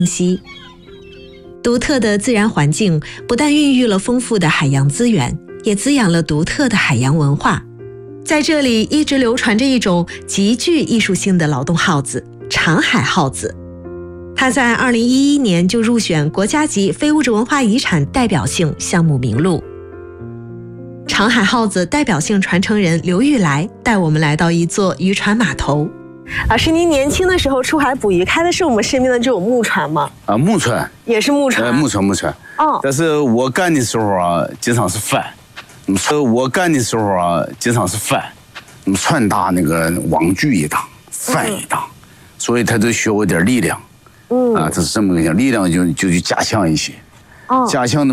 西。独特的自然环境不但孕育了丰富的海洋资源，也滋养了独特的海洋文化。在这里一直流传着一种极具艺术性的劳动号子——长海号子。它在2011年就入选国家级非物质文化遗产代表性项目名录。长海号子代表性传承人刘玉来带我们来到一座渔船码头。老师，您年轻的时候出海捕鱼，开的是我们身边的这种木船吗？ 木船也是木船。 木船。 哦。 但是我干的时候啊，经常是翻。船大，那个网具一大，帆一大，所以他就需要点力量。这是这么个力量就加强一些。加强的。